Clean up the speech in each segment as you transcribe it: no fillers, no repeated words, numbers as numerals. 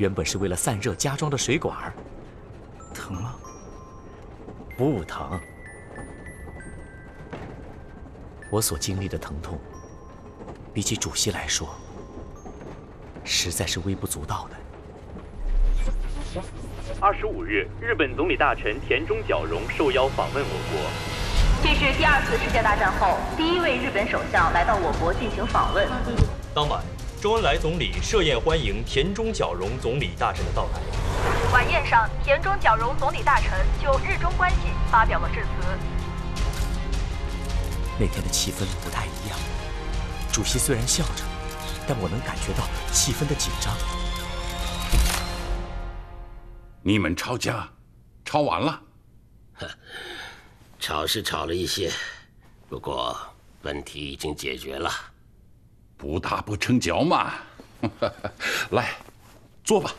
原本是为了散热加装的水管。 疼吗？ 不疼。我所经历的疼痛，比起主席来说，实在是微不足道的。 25日，日本总理大臣田中角荣受邀访问我国。 这是第2次世界大战后第1位日本首相来到我国进行访问。 当晚，周恩来总理设宴欢迎田中角荣总理大臣的到来。 晚宴上，田中角荣总理大臣就日中关系发表了致辞。 那天的气氛不太一样，主席虽然笑着，但我能感觉到气氛的紧张。 你们吵架，吵完了？ 吵是吵了一些，不过问题已经解决了。 不打不成交嘛。来，坐吧。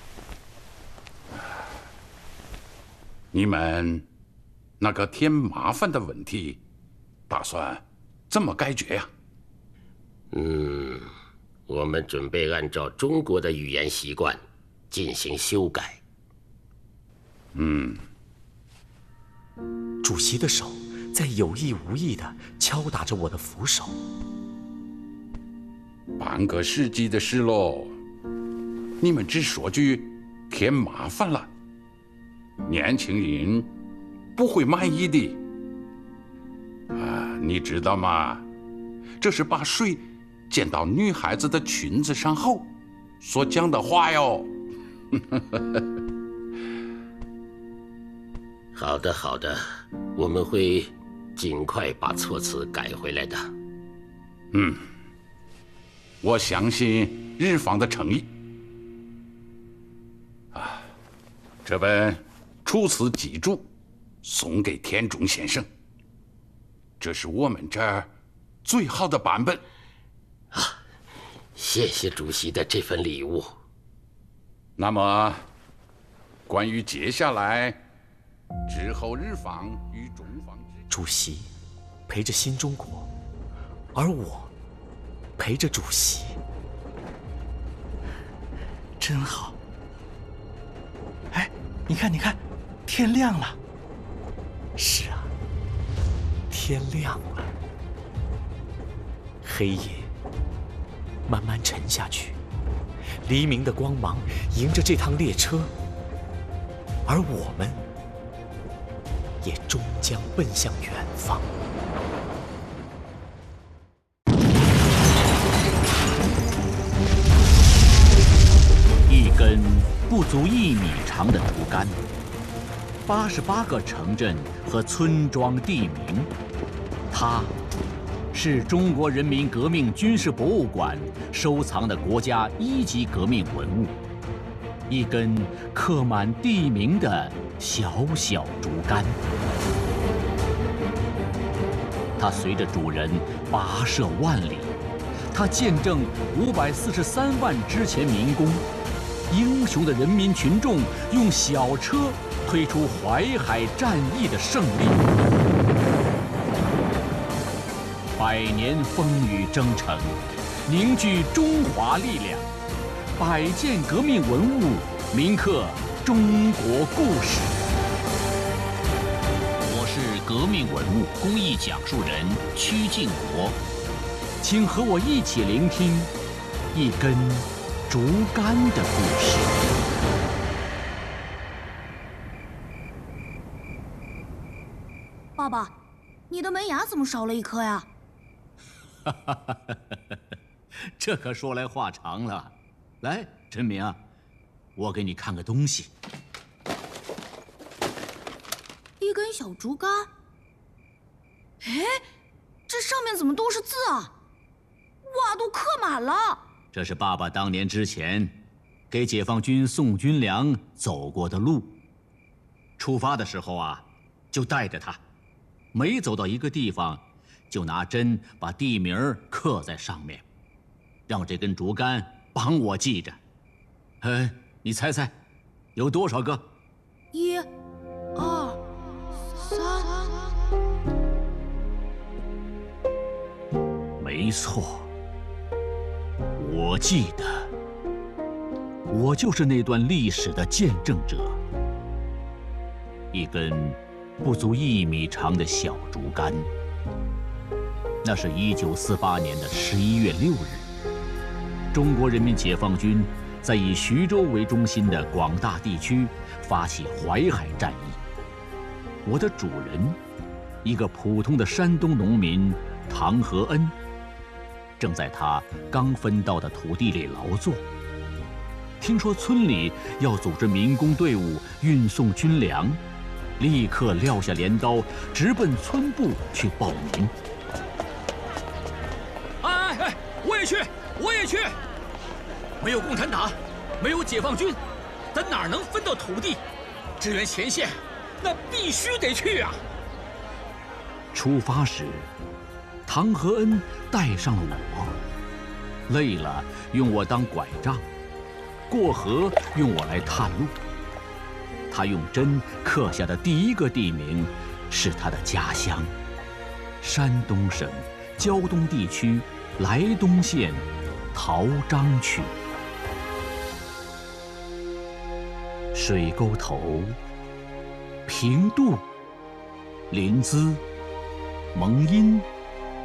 你们那个添麻烦的问题，打算怎么解决呀？ 我们准备按照中国的语言习惯进行修改。 主席的手在有意无意地敲打着我的扶手。 半个世纪的事喽，你们只说句添麻烦了，年轻人不会满意的。你知道吗？这是把水溅到女孩子的裙子上后所讲的话哟。 好的，好的，我们会尽快把措辞改回来的。 我相信日方的诚意。这本楚辞集注送给田中先生，这是我们这儿最好的版本。 谢谢主席的这份礼物。 那么，关于接下来之后日方与中方主席陪着新中国，而我陪着主席， 真好。哎，你看，你看，天亮了。 是啊，天亮了。黑夜慢慢沉下去，黎明的光芒迎着这趟列车，而我们也终将奔向远方。 一根不足1米长的竹竿，88个城镇和村庄地名，它是中国人民革命军事博物馆收藏的国家1级革命文物，一根刻满地名的小小竹竿。它随着主人跋涉万里，它见证543万之前民工。英雄的人民群众用小车推出淮海战役的胜利，100年风雨征程，凝聚中华力量，100件革命文物铭刻中国故事。我是革命文物公益讲述人曲靖国，请和我一起聆听一根竹竿的故事。 爸爸，你的门牙怎么少了一颗呀？ 这可说来话长了。来，陈明啊，我给你看个东西。 一根小竹竿。哎，这上面怎么都是字啊？哇，都刻满了。 这是爸爸当年之前给解放军送军粮走过的路。出发的时候啊，就带着它，每走到一个地方，就拿针把地名刻在上面，让这根竹竿帮我记着。你猜猜，有多少个 ？1、2、3。 没错。我记得我就是那段历史的见证者。一根不足1米长的小竹竿。那是1948年的11月6日，中国人民解放军在以徐州为中心的广大地区发起淮海战役。我的主人，一个普通的山东农民唐和恩，正在他刚分到的土地里劳作。听说村里要组织民工队伍运送军粮，立刻撂下镰刀，直奔村部去报名。 哎，我也去，我也去！没有共产党，没有解放军，咱哪能分到土地？支援前线，那必须得去啊！ 出发时，唐和恩带上了我，累了用我当拐杖，过河用我来探路。他用针刻下的第一个地名是他的家乡——山东省胶东地区莱东县陶章区。水沟头、平度、临淄、蒙阴、